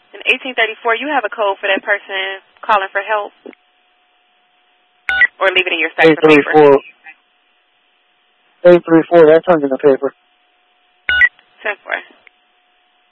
In 1834, you have a code for that person calling for help? Or leave it in your stack of paper? 834, that turns in the paper. 10-4.